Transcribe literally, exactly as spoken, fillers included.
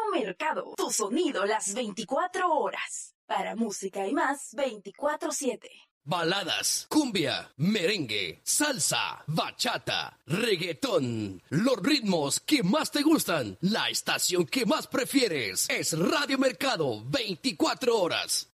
Mercado, tu sonido las veinticuatro horas. Para música y más, veinticuatro siete. Baladas, cumbia, merengue, salsa, bachata, reggaetón. Los ritmos que más te gustan. La estación que más prefieres es Radio Mercado, veinticuatro horas.